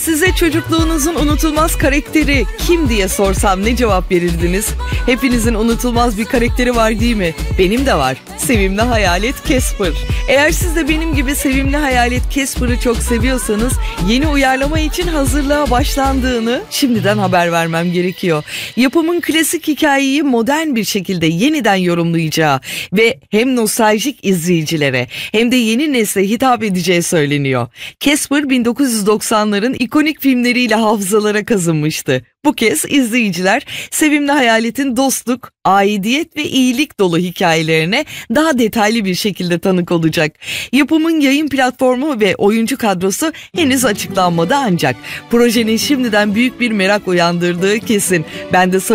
Size çocukluğunuzun unutulmaz karakteri kim diye sorsam ne cevap verirdiniz? Hepinizin unutulmaz bir karakteri var değil mi? Benim de var. Sevimli hayalet Casper. Eğer siz de benim gibi sevimli hayalet Casper'ı çok seviyorsanız yeni uyarlama için hazırlığa başlandığını şimdiden haber vermem gerekiyor. Yapımın klasik hikayeyi modern bir şekilde yeniden yorumlayacağı ve hem nostaljik izleyicilere hem de yeni nesle hitap edeceği söyleniyor. Casper 1990'ların ikonik filmleriyle hafızalara kazınmıştı. Bu kez izleyiciler sevimli hayaletin dostluk, aidiyet ve iyilik dolu hikayelerine daha detaylı bir şekilde tanık olacak. Yapımın yayın platformu ve oyuncu kadrosu henüz açıklanmadı ancak projenin şimdiden büyük bir merak uyandırdığı kesin. Ben de